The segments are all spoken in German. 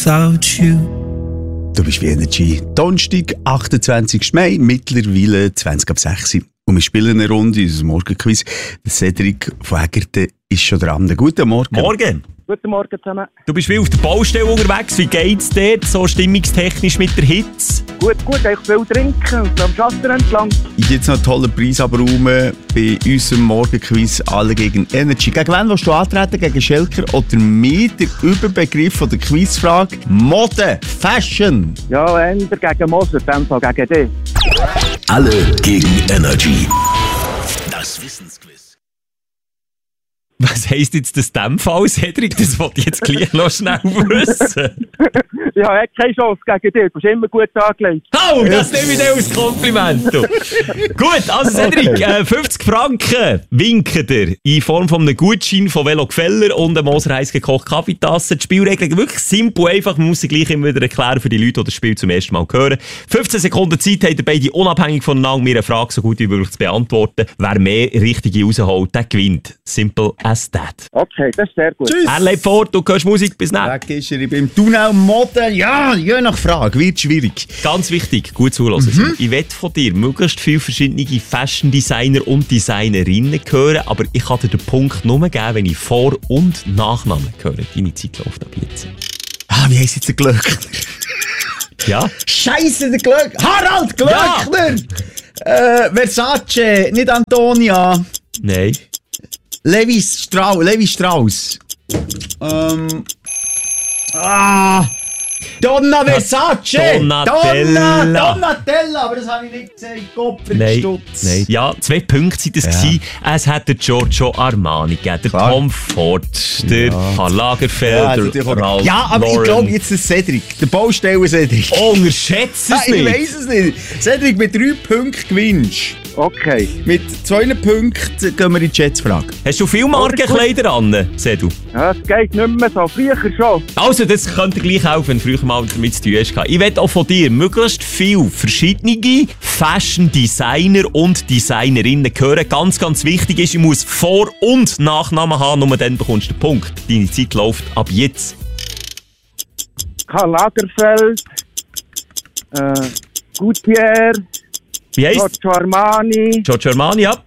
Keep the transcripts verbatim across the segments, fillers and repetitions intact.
without you. Du bist wie Energy. Donnerstag, achtundzwanzigsten Mai, mittlerweile zwanzig ab sechs. Und wir spielen eine Runde, unser Morgenquiz. Der Cedric von Egerten ist schon dran. Guten Morgen. Morgen. Guten Morgen zusammen. Du bist wie auf der Baustelle unterwegs. Wie geht's dort, so stimmungstechnisch mit der Hitze? Gut, gut, ich will trinken und am Schatten entlang. Ich jetzt noch einen tollen Preis abräumen bei unserem Morgenquiz «Alle gegen Energy». Gegen wen willst du antreten? Gegen Schelker oder mir? Der Überbegriff von der Quizfrage Mode, Fashion. Ja, eher gegen Moser, in dem Fall gegen dich. Alle gegen Energy. Das Wissensquiz. Was heisst jetzt das in dem Fall, Cedric? Das wollte ich jetzt gleich noch schnell wissen. Ja, er hat keine Chance gegen dich. Du bist immer gut angelegt. Oh, das nehme ich dir als Kompliment. Du. Gut, also Cedric, okay. äh, fünfzig Franken winken dir in Form von einem Gutschein von Velo Gefeller und einem Moser heiß gekocht Kaffeetasse. Die Spielregeln sind wirklich simpel, einfach. Man muss sie gleich immer wieder erklären für die Leute, die das Spiel zum ersten Mal hören. fünfzehn Sekunden Zeit habt ihr beide unabhängig voneinander, mir eine Frage so gut wie möglich zu beantworten. Wer mehr richtige rausholt, der gewinnt. Simple as that. Okay, das ist sehr gut. Tschüss. Er lebt vor, du hörst Musik, bis dann. Weg ist er beim Tunnel Mode. Ja, je nach Frage, wird schwierig. Ganz wichtig, gut zuhören. Mhm. Ich will von dir möglichst viele verschiedene Fashion-Designer und Designerinnen hören, aber ich kann dir den Punkt nur geben, wenn ich Vor- und Nachnamen höre. Deine Zeit läuft ab jetzt. Ah, wie heisst jetzt der Glöckner? Ja? Scheisse, der Glöckner! Harald Glöckner! Ja. Äh, Versace, nicht Antonia. Nein. Levi Strauss. Levi Strauss. Ähm. Ah! Donna Versace! Donatella! Donna, Donatella! Aber das habe ich nicht gesehen. Kopf gestutzt. Nein. Ja, zwei Punkte waren das. Ja. Gewesen. Es hat der Giorgio Armani gegeben, der Klar. Tom Ford, der ja. Karl Lagerfeld, ja, der Ralph Ja, aber Lauren. Ich glaube jetzt der Cedric, der Baustellen Cedric. Oh, unterschätze es ja, nicht. Ich weiss es nicht. Cedric, mit drei Punkten gewinnst. Okay. Mit zwei Punkten gehen wir in die Schätzfrage. Hast du viele Markenkleider an, Sedu? Ja, es geht nicht mehr so. Früher schon. Also, das könnte gleich auch, wenn du früher mal damit zu tun hast. Ich will auch von dir möglichst viele verschiedene Fashion-Designer und Designerinnen hören. Ganz, ganz wichtig ist, ich muss Vor- und Nachnamen haben, nur dann bekommst du den Punkt. Deine Zeit läuft ab jetzt. Karl Lagerfeld, äh, Gutier, Wie heisst? Giorgio Armani. Giorgio Armani, ja.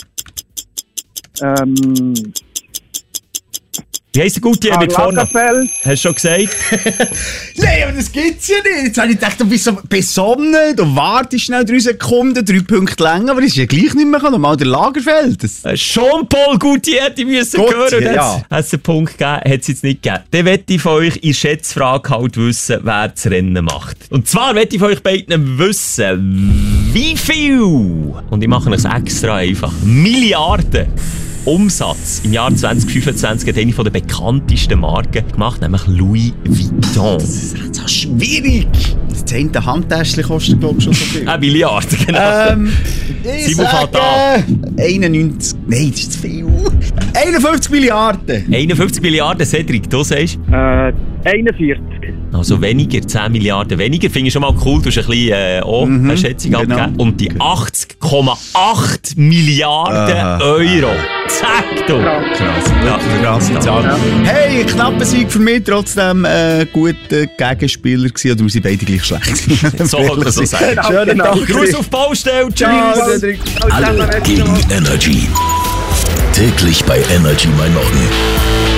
Ähm... Wie heisst der Gutier mit vorne? Hast du schon gesagt? Nein, aber das gibt's ja nicht. Jetzt habe ich gedacht, du bist so besonnen, du wartest schnell drei Sekunden, drei Punkte länger, aber es ist ja gleich nicht mehr normal der Lagerfeld. Das Jean-Paul Gaultier, die müssen Gut, hören. Ja. Hat es einen Punkt gegeben, hat es jetzt nicht gegeben. Dann möchte ich von euch in der Schätzfrage halt wissen, wer das Rennen macht. Und zwar möchte ich von euch beiden wissen, wie viel, und ich mache es extra einfach, Milliarden Umsatz im Jahr zwanzig fünfundzwanzig hat eine der bekanntesten Marken gemacht, nämlich Louis Vuitton. Das ist echt so schwierig. Das zehnte Handtäschchen kostet, glaube ich, schon so viel. Eine Milliarde, genau. Ähm, ich Simon sage einundneunzig... Nein, das ist zu viel. einundfünfzig Milliarden. einundfünfzig Milliarden, Cedric, du sagst? Äh, einundvierzig. Also weniger, zehn Milliarden weniger. Finde ich schon mal cool, du hast ein bisschen äh, auch mhm, eine Schätzung genau. abgegeben. Und die achtzig Komma acht Milliarden uh, Euro. Zack, du! Krass, ja, krasse Zahl. Ja. Hey, ein knapper Sieg für mich, trotzdem ein äh, guter Gegenspieler gewesen. Oder wir sind beide gleich schlecht. So kann man so sagen. Schönen genau. Tag. Gruß auf die Baustelle. Tschüss. Alle gegen Energy. Täglich bei Energy mein Morgen.